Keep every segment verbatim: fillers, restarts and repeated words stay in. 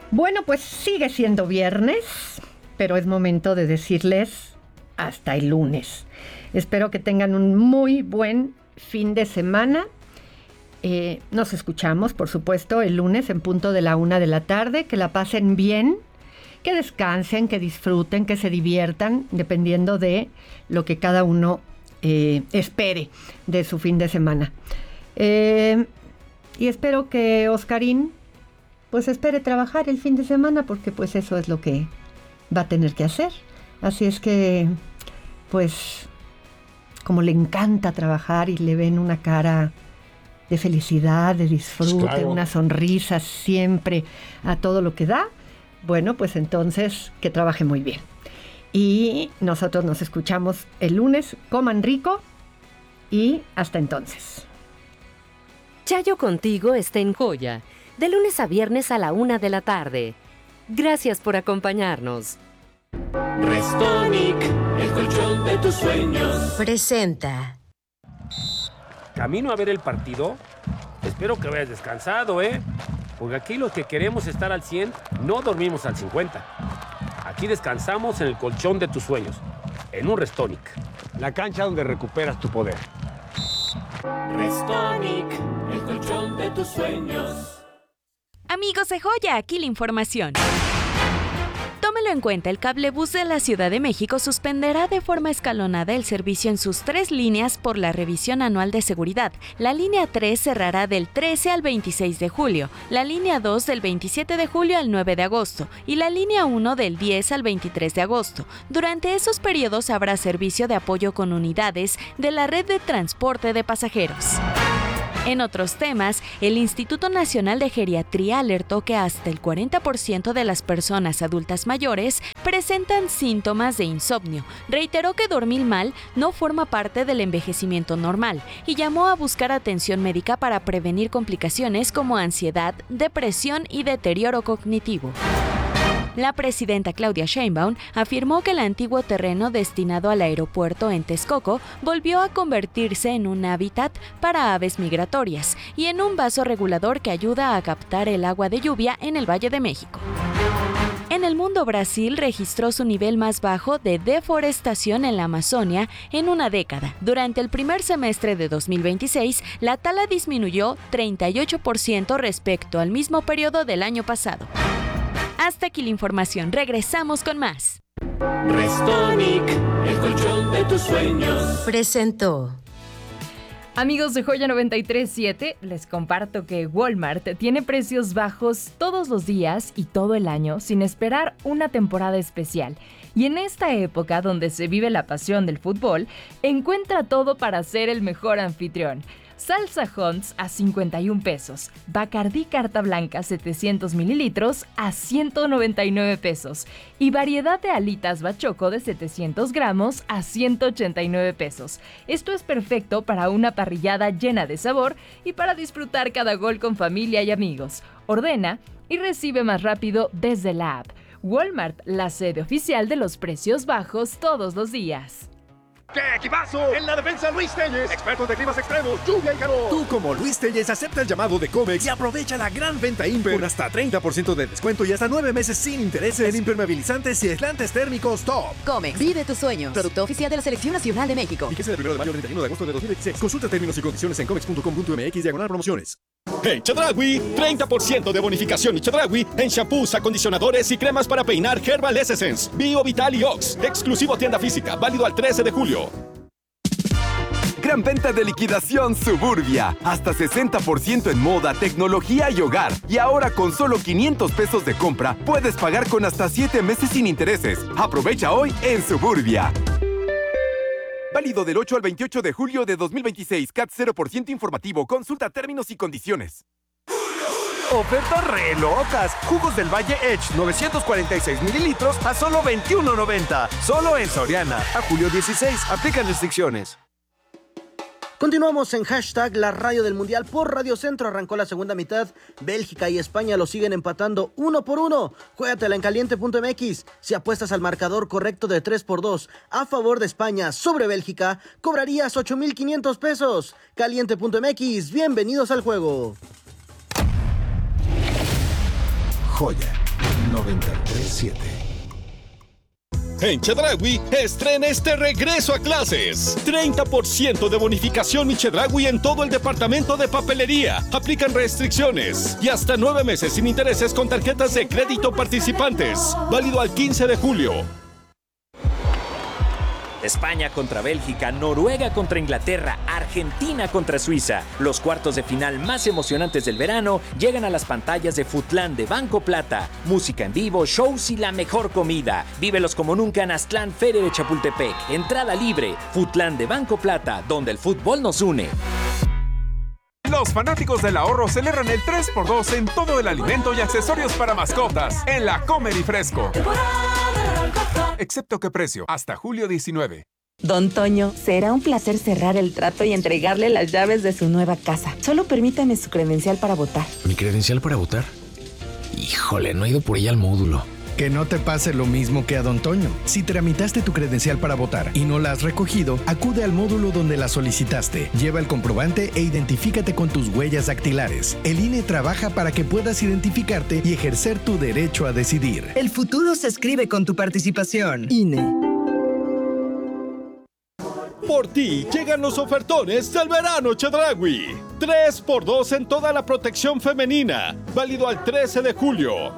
Bueno, pues sigue siendo viernes, pero es momento de decirles hasta el lunes. Espero que tengan un muy buen fin de semana. Eh, nos escuchamos, por supuesto, el lunes en punto de la una de la tarde. Que la pasen bien, que descansen, que disfruten, que se diviertan, dependiendo de lo que cada uno eh, espere de su fin de semana. Eh, y espero que Oscarín pues espere trabajar el fin de semana, porque pues eso es lo que va a tener que hacer. Así es que, pues, como le encanta trabajar y le ven una cara de felicidad, de disfrute, claro, una sonrisa siempre a todo lo que da, bueno, pues entonces que trabaje muy bien. Y nosotros nos escuchamos el lunes. Coman rico y hasta entonces. Chayo Contigo está en Joya, de lunes a viernes a la una de la tarde. Gracias por acompañarnos. Restonic, el colchón de tus sueños. Presenta. ¿Camino a ver el partido? Espero que vayas descansado, ¿eh? Porque aquí los que queremos estar al cien, no dormimos al cincuenta. Aquí descansamos en el colchón de tus sueños, en un Restonic. La cancha donde recuperas tu poder. Restonic, el colchón de tus sueños. Amigos de Joya, aquí la información. Tómelo en cuenta, el cablebús de la Ciudad de México suspenderá de forma escalonada el servicio en sus tres líneas por la revisión anual de seguridad. La línea tres cerrará del trece al veintiséis de julio, la línea dos del veintisiete de julio al nueve de agosto y la línea uno del diez al veintitrés de agosto. Durante esos periodos habrá servicio de apoyo con unidades de la red de transporte de pasajeros. En otros temas, el Instituto Nacional de Geriatría alertó que hasta el cuarenta por ciento de las personas adultas mayores presentan síntomas de insomnio. Reiteró que dormir mal no forma parte del envejecimiento normal y llamó a buscar atención médica para prevenir complicaciones como ansiedad, depresión y deterioro cognitivo. La presidenta Claudia Sheinbaum afirmó que el antiguo terreno destinado al aeropuerto en Texcoco volvió a convertirse en un hábitat para aves migratorias y en un vaso regulador que ayuda a captar el agua de lluvia en el Valle de México. En el mundo, Brasil registró su nivel más bajo de deforestación en la Amazonia en una década. Durante el primer semestre de dos mil veintiséis, la tala disminuyó treinta y ocho por ciento respecto al mismo periodo del año pasado. Hasta aquí la información. Regresamos con más. Restonic, el colchón de tus sueños. Presentó. Amigos de Joya noventa y tres punto siete, les comparto que Walmart tiene precios bajos todos los días y todo el año sin esperar una temporada especial. Y en esta época donde se vive la pasión del fútbol, encuentra todo para ser el mejor anfitrión. Salsa Hunts a cincuenta y un pesos, Bacardí Carta Blanca setecientos mililitros a ciento noventa y nueve pesos y variedad de alitas bachoco de setecientos gramos a ciento ochenta y nueve pesos. Esto es perfecto para una parrillada llena de sabor y para disfrutar cada gol con familia y amigos. Ordena y recibe más rápido desde la app. Walmart, la sede oficial de los precios bajos todos los días. ¡Qué equipazo! En la defensa, Luis Telles, expertos de climas extremos, lluvia y calor. Tú, como Luis Telles, acepta el llamado de Comex y aprovecha la gran venta Imper con hasta treinta por ciento de descuento y hasta nueve meses sin intereses en impermeabilizantes y aislantes térmicos top. Comex, vive tus sueños. Producto oficial de la Selección Nacional de México. Fíjese del primero de mayo al treinta y uno de agosto de dos mil veintiséis. Consulta términos y condiciones en comex punto com punto mx diagonal promociones. En Chedraui, treinta por ciento de bonificación y Chedraui en shampoos, acondicionadores y cremas para peinar Herbal Essence, Bio Vital y Ox. Exclusivo tienda física, válido al trece de julio. Gran venta de liquidación Suburbia. Hasta sesenta por ciento en moda, tecnología y hogar. Y ahora con solo quinientos pesos de compra, puedes pagar con hasta siete meses sin intereses. Aprovecha hoy en Suburbia. Válido del ocho al veintiocho de julio de dos mil veintiséis. C A T cero por ciento informativo. Consulta términos y condiciones. Ofertas re locas. Jugos del Valle Edge, novecientos cuarenta y seis mililitros a solo veintiuno noventa. Solo en Soriana. A julio dieciséis. Aplican restricciones. Continuamos en hashtag la radio del mundial por Radio Centro. Arrancó la segunda mitad. Bélgica y España lo siguen empatando uno por uno. Juégatela en caliente punto m x. Si apuestas al marcador correcto de tres por dos a favor de España sobre Bélgica, cobrarías ocho mil quinientos pesos. caliente punto m x. Bienvenidos al juego. Joya noventa y tres siete. En Chedraui, estrena este regreso a clases. treinta por ciento de bonificación y Chedraui en todo el departamento de papelería. Aplican restricciones. Y hasta nueve meses sin intereses con tarjetas de crédito participantes. Válido al quince de julio. España contra Bélgica, Noruega contra Inglaterra, Argentina contra Suiza. Los cuartos de final más emocionantes del verano llegan a las pantallas de Futlán de Banco Plata. Música en vivo, shows y la mejor comida. Vívelos como nunca en Aztlán Feria de Chapultepec. Entrada libre. Futlán de Banco Plata, donde el fútbol nos une. Los fanáticos del ahorro celebran el tres por dos en todo el alimento y accesorios para mascotas en la Comer y Fresco. Excepto que precio, hasta julio diecinueve. Don Toño, será un placer cerrar el trato y entregarle las llaves de su nueva casa. Solo permítame su credencial para votar. ¿Mi credencial para votar? Híjole, no he ido por ella al módulo. Que no te pase lo mismo que a Don Toño. Si tramitaste tu credencial para votar y no la has recogido, acude al módulo donde la solicitaste. Lleva el comprobante e identifícate con tus huellas dactilares. El I N E trabaja para que puedas identificarte y ejercer tu derecho a decidir. El futuro se escribe con tu participación. I N E. Por ti llegan los ofertones del verano Chedraui. tres por dos en toda la protección femenina. Válido al trece de julio.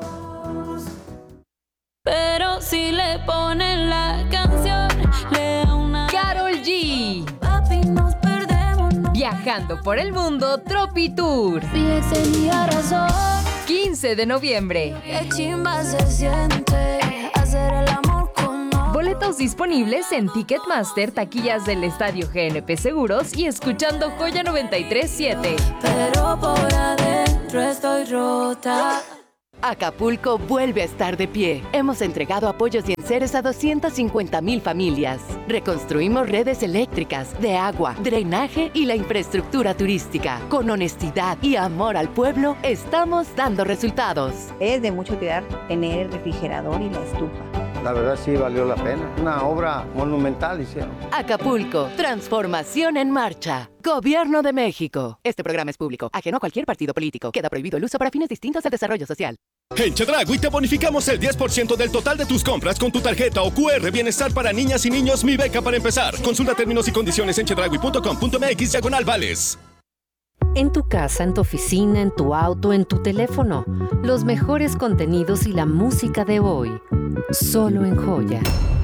Pero si le ponen la canción, le da una... Karol G. Papi, nos perdemos. No. Viajando por el mundo, Tropi Tour. Si ex tenía razón. quince de noviembre. Qué chimba se siente hacer el amor con no. Boletos disponibles en Ticketmaster, taquillas del Estadio G N P Seguros y escuchando Joya noventa y tres siete. Pero por adentro estoy rota. Acapulco vuelve a estar de pie. Hemos entregado apoyos y enseres a doscientas cincuenta mil familias. Reconstruimos redes eléctricas, de agua, drenaje y la infraestructura turística. Con honestidad y amor al pueblo, estamos dando resultados. Es de mucho cuidar tener el refrigerador y la estufa. La verdad sí valió la pena. Una obra monumental hicieron. Acapulco, transformación en marcha. Gobierno de México. Este programa es público, ajeno a cualquier partido político. Queda prohibido el uso para fines distintos al desarrollo social. En Chedraui te bonificamos el diez por ciento del total de tus compras con tu tarjeta o Q R Bienestar para niñas y niños Mi Beca para empezar. Consulta términos y condiciones en chedraui punto com punto m x diagonal vales. En tu casa, en tu oficina, en tu auto, en tu teléfono. Los mejores contenidos y la música de hoy. Solo en Joya.